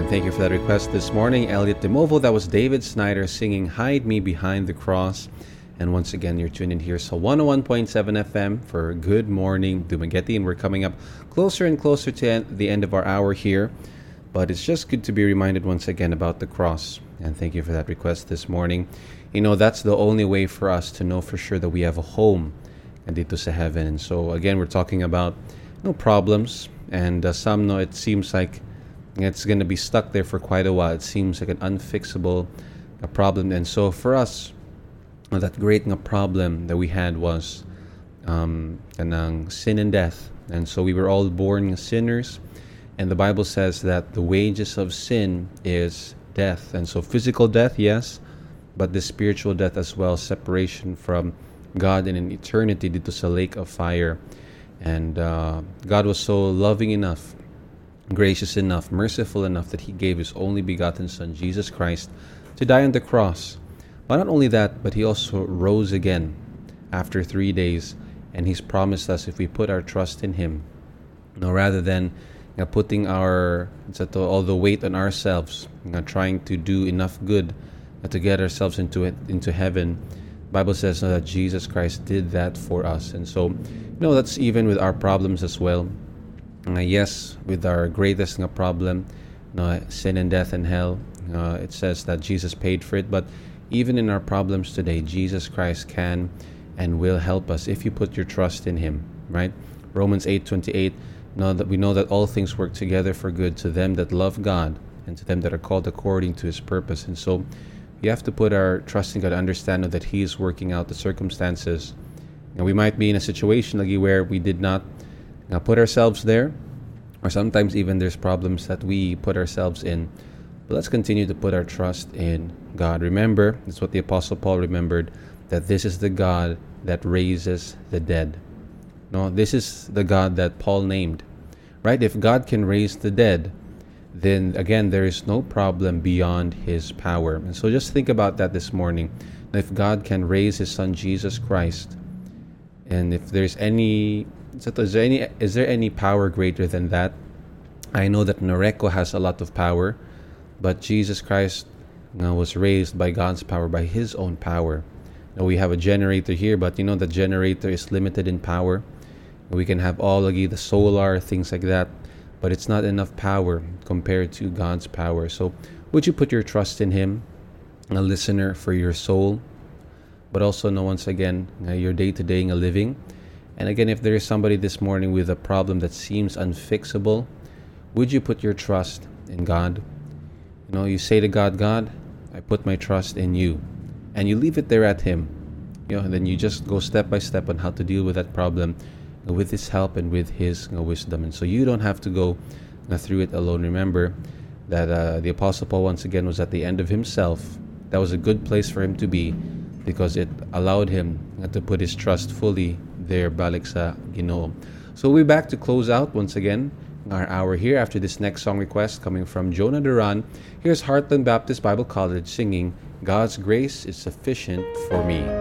Thank you for that request this morning, Elliot DeMovo. That was David Snyder singing Hide Me Behind the Cross. And once again, you're tuned in here. So 101.7 FM for Good Morning Dumaguete. And we're coming up closer and closer to the end of our hour here. But it's just good to be reminded once again about the cross. And thank you for that request this morning. You know, that's the only way for us to know for sure that we have a home dito sa heaven. And so again, we're talking about problems. And some know it seems like it's going to be stuck there for quite a while. It seems like an unfixable problem. And so for us, that great problem that we had was kanang sin and death. And so we were all born sinners. And the Bible says that the wages of sin is death. And so physical death, yes, but the spiritual death as well, separation from God in an eternity dito sa lake of fire. And God was so loving enough, gracious enough, merciful enough that He gave His only begotten Son, Jesus Christ, to die on the cross. But not only that, but He also rose again after 3 days. And He's promised us if we put our trust in Him, rather than putting all the weight on ourselves, trying to do enough good to get ourselves into heaven. The Bible says that Jesus Christ did that for us. And so, that's even with our problems as well. Yes, with our greatest problem, sin and death and hell, it says that Jesus paid for it. But even in our problems today, Jesus Christ can and will help us if you put your trust in Him, right? Romans 8:28, we know that all things work together for good to them that love God and to them that are called according to His purpose. And so you have to put our trust in God, understand that He is working out the circumstances. And we might be in a situation where we did not put ourselves there, or sometimes even there's problems that we put ourselves in. But let's continue to put our trust in God. Remember, that's what the Apostle Paul remembered, that this is the God that raises the dead. This is the God that Paul named, right? If God can raise the dead, then again, there is no problem beyond His power. And so just think about that this morning. If God can raise His Son, Jesus Christ, and if there's is there any power greater than that? I know that Noreko has a lot of power, but Jesus Christ was raised by God's power, by His own power. Now we have a generator here, but the generator is limited in power. We can have all the solar, things like that, but it's not enough power compared to God's power. So would you put your trust in Him, a listener for your soul, but also once again, your day-to-day living. And again, if there is somebody this morning with a problem that seems unfixable, would you put your trust in God? You say to God, God, I put my trust in You. And you leave it there at Him. And then you just go step by step on how to deal with that problem with His help and with His wisdom. And so you don't have to go through it alone. Remember that the Apostle Paul once again was at the end of himself. That was a good place for him to be, because it allowed him to put his trust fully there, balik sa Ginoo. So we'll be back to close out once again our hour here after this next song request coming from Jonah Duran. Here's Heartland Baptist Bible College singing God's Grace is Sufficient for Me.